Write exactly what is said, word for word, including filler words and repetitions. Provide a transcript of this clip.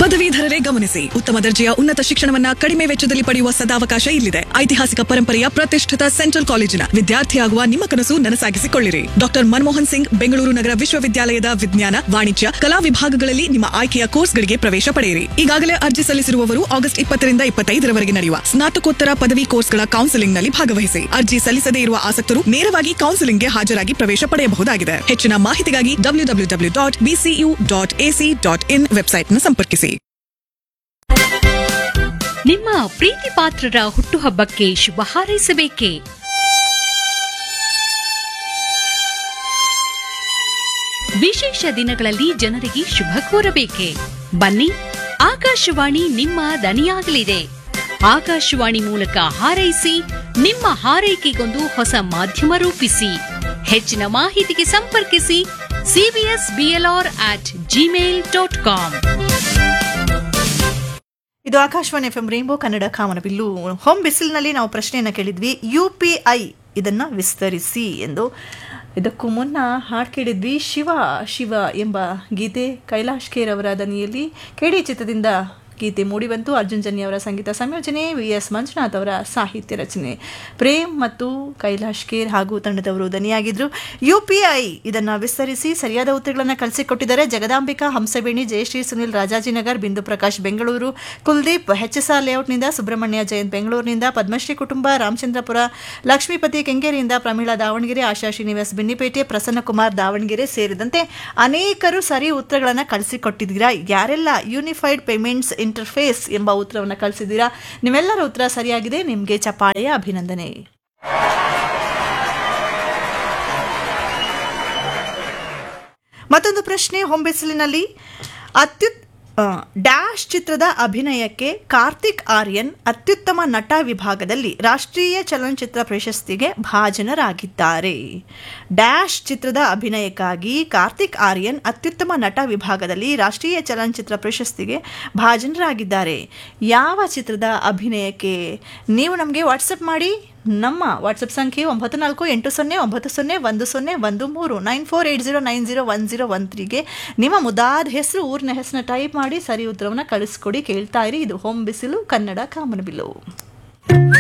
ಪದವೀಧರರೇ ಗಮನಿಸಿ, ಉತ್ತಮ ದರ್ಜೆಯ ಉನ್ನತ ಶಿಕ್ಷಣವನ್ನ ಕಡಿಮೆ ವೆಚ್ಚದಲ್ಲಿ ಪಡೆಯುವ ಸದಾವಕಾಶ ಇಲ್ಲಿದೆ. ಐತಿಹಾಸಿಕ ಪರಂಪರೆಯ ಪ್ರತಿಷ್ಠಿತ ಸೆಂಟ್ರಲ್ ಕಾಲೇಜಿನ ವಿದ್ಯಾರ್ಥಿಯಾಗುವ ನಿಮ್ಮ ಕನಸು ನನಸಾಗಿಸಿಕೊಳ್ಳಿರಿ. ಡಾಕ್ಟರ್ ಮನಮೋಹನ್ ಸಿಂಗ್ ಬೆಂಗಳೂರು ನಗರ ವಿಶ್ವವಿದ್ಯಾಲಯದ ವಿಜ್ಞಾನ, ವಾಣಿಜ್ಯ, ಕಲಾ ವಿಭಾಗಗಳಲ್ಲಿ ನಿಮ್ಮ ಆಯ್ಕೆಯ ಕೋರ್ಸ್ಗಳಿಗೆ ಪ್ರವೇಶ ಪಡೆಯಿರಿ. ಈಗಾಗಲೇ ಅರ್ಜಿ ಸಲ್ಲಿಸಿರುವವರು ಆಗಸ್ಟ್ ಇಪ್ಪತ್ತರಿಂದ ಇಪ್ಪತ್ತೈದರವರೆಗೆ ನಡೆಯುವ ಸ್ನಾತಕೋತ್ತರ ಪದವಿ ಕೋರ್ಸ್ಗಳ ಕೌನ್ಸೆಲಿಂಗ್ನಲ್ಲಿ ಭಾಗವಹಿಸಿ. ಅರ್ಜಿ ಸಲ್ಲಿಸದೇ ಇರುವ ಆಸಕ್ತರು ನೇರವಾಗಿ ಕೌನ್ಸೆಲಿಂಗ್ಗೆ ಹಾಜರಾಗಿ ಪ್ರವೇಶ ಪಡೆಯಬಹುದಾಗಿದೆ. ಹೆಚ್ಚಿನ ಮಾಹಿತಿಗಾಗಿ W W W dot BCU dot AC dot in ವೆಬ್ಸೈಟ್ನ ಸಂಪರ್ಕಿಸಿ. ನಿಮ್ಮ ಪ್ರೀತಿ ಪಾತ್ರರ ಹುಟ್ಟುಹಬ್ಬಕ್ಕೆ ಶುಭ ಹಾರೈಸಬೇಕೇ? ವಿಶೇಷ ದಿನಗಳಲ್ಲಿ ಜನರಿಗೆ ಶುಭ ಕೋರಬೇಕೆ? ಬನ್ನಿ, ಆಕಾಶವಾಣಿ ನಿಮ್ಮ ದನಿಯಾಗಲಿದೆ. ಆಕಾಶವಾಣಿ ಮೂಲಕ ಹಾರೈಸಿ, ನಿಮ್ಮ ಹಾರೈಕೆಗೊಂದು ಹೊಸ ಮಾಧ್ಯಮ ರೂಪಿಸಿ. ಹೆಚ್ಚಿನ ಮಾಹಿತಿಗೆ ಸಂಪರ್ಕಿಸಿ CBS BLR at Gmail dot com. ಇದು Akashvani F M rainbow Kannada ಕಾಮನಬಿಲ್ಲು. ಹೋಮ್ ಬಿಸಿಲ್ನಲ್ಲಿ ನಾವು ಪ್ರಶ್ನೆಯನ್ನು ಕೇಳಿದ್ವಿ, ಯು ಪಿ ಐ ಇದನ್ನು ವಿಸ್ತರಿಸಿ ಎಂದು. ಇದಕ್ಕೂ ಮುನ್ನ ಹಾಡು ಕೇಳಿದ್ವಿ ಶಿವ ಶಿವ ಎಂಬ ಗೀತೆ ಕೈಲಾಶ್ ಖೇರ್ ಅವರ ದನಿಯಲ್ಲಿ. ಕೆಡಿ ಚಿತ್ರದಿಂದ ಗೀತೆ ಮೂಡಿಬಂತು. ಅರ್ಜುನ್ ಜನ್ಯ ಅವರ ಸಂಗೀತ ಸಂಯೋಜನೆ, ವಿ ಎಸ್ ಮಂಜುನಾಥ್ ಅವರ ಸಾಹಿತ್ಯ ರಚನೆ. ಪ್ರೇಮ್ ಮತ್ತು ಕೈಲಾಶ್ ಖೇರ್ ಹಾಗೂ ತಂಡದವರು ದನಿಯಾಗಿದ್ರು. ಯು ಪಿ ಐ ಇದನ್ನು ವಿಸ್ತರಿಸಿ ಸರಿಯಾದ ಉತ್ತರಗಳನ್ನು ಕಳಿಸಿಕೊಟ್ಟಿದ್ದಾರೆ. ಜಗದಾಂಬಿಕಾ ಹಂಸಬೇಣಿ, ಜಯಶ್ರೀ, ಸುನಿಲ್, ರಾಜಾಜಿನಗರ್, ಬಿಂದು Prakash Bengaluru, Kuldeep H S R ಲೇಔಟ್ನಿಂದ, Subrahmanya Jayant ಬೆಂಗಳೂರಿನಿಂದ, ಪದ್ಮಶ್ರೀ ಕುಟುಂಬ ರಾಮಚಂದ್ರಪುರ, ಲಕ್ಷ್ಮೀಪತಿ ಕೆಂಗೇರಿಯಿಂದ, ಪ್ರಮೀಳಾ ದಾವಣಗೆರೆ, ಆಶಾ ಶ್ರೀನಿವಾಸ್ ಬಿನ್ನಿಪೇಟೆ, ಪ್ರಸನ್ನಕುಮಾರ್ ದಾವಣಗೆರೆ ಸೇರಿದಂತೆ ಅನೇಕರು ಸರಿ ಉತ್ತರಗಳನ್ನು ಕಳಿಸಿಕೊಟ್ಟಿದ್ದೀರಾ. ಯಾರೆಲ್ಲ ಯೂನಿಫೈಡ್ ಪೇಮೆಂಟ್ಸ್ ಇಂಟರ್ಫೇಸ್ ಎಂಬ ಉತ್ತರವನ್ನು ಕಳಿಸಿದ್ದೀರಾ, ನಿಮ್ಮೆಲ್ಲರ ಉತ್ತರ ಸರಿಯಾಗಿದೆ. ನಿಮಗೆ ಚಪ್ಪಾಳೆಯ ಅಭಿನಂದನೆ. ಮತ್ತೊಂದು ಪ್ರಶ್ನೆ ಹೊಂಬಿಸಿಲಿನಲ್ಲಿ, ಅತ್ಯುತ್ ಡ್ಯಾಶ್ ಚಿತ್ರದ ಅಭಿನಯಕ್ಕೆ ಕಾರ್ತಿಕ್ ಆರ್ಯನ್ ಅತ್ಯುತ್ತಮ ನಟ ವಿಭಾಗದಲ್ಲಿ ರಾಷ್ಟ್ರೀಯ ಚಲನಚಿತ್ರ ಪ್ರಶಸ್ತಿಗೆ ಭಾಜನರಾಗಿದ್ದಾರೆ. ಡ್ಯಾಶ್ ಚಿತ್ರದ ಅಭಿನಯಕ್ಕಾಗಿ ಕಾರ್ತಿಕ್ ಆರ್ಯನ್ ಅತ್ಯುತ್ತಮ ನಟ ವಿಭಾಗದಲ್ಲಿ ರಾಷ್ಟ್ರೀಯ ಚಲನಚಿತ್ರ ಪ್ರಶಸ್ತಿಗೆ ಭಾಜನರಾಗಿದ್ದಾರೆ. ಯಾವ ಚಿತ್ರದ ಅಭಿನಯಕ್ಕೆ? ನೀವು ನಮಗೆ ವಾಟ್ಸಪ್ ಮಾಡಿ. ನಮ್ಮ ವಾಟ್ಸಪ್ ಸಂಖ್ಯೆ ಒಂಬತ್ತು ನಾಲ್ಕು ಎಂಟು ಸೊನ್ನೆ ಒಂಬತ್ತು ಸೊನ್ನೆ ಒಂದು ಸೊನ್ನೆ ಒಂದು ಮೂರು nine four eight zero nine zero one zero one ತ್ರೀಗೆ ನಿಮ್ಮ ಮುದಾದ ಹೆಸರು, ಊರಿನ ಹೆಸರನ್ನ ಟೈಪ್ ಮಾಡಿ ಸರಿ ಉತ್ತರವನ್ನು ಕಳಿಸ್ಕೊಡಿ. ಕೇಳ್ತಾ ಇರಿ, ಇದು ಹೋಮ್ ಬಿಸಿಲು ಕನ್ನಡ ಕಾಮನಬಿಲ್ಲು.